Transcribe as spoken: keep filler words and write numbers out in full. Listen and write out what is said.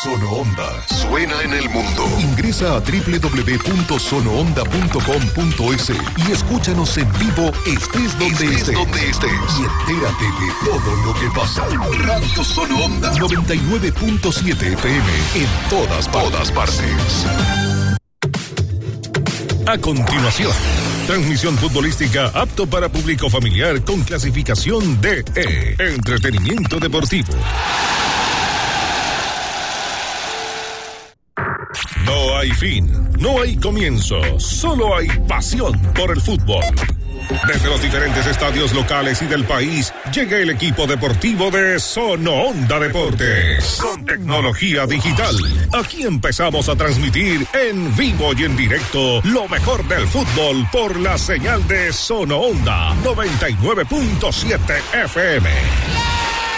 Sono Onda suena en el mundo. Ingresa a doble u doble u doble u punto sono onda punto com punto es y escúchanos en vivo, estés donde estés, estés. Donde estés. Y entérate de todo lo que pasa. Radio Sono Onda noventa y nueve punto siete F M en todas, todas partes. A continuación, transmisión futbolística apto para público familiar con clasificación D E. Entretenimiento deportivo. No hay fin, no hay comienzo, solo hay pasión por el fútbol. Desde los diferentes estadios locales y del país, llega el equipo deportivo de Sono Onda Deportes. Con tecnología digital, aquí empezamos a transmitir en vivo y en directo lo mejor del fútbol por la señal de Sono Onda noventa y nueve punto siete F M.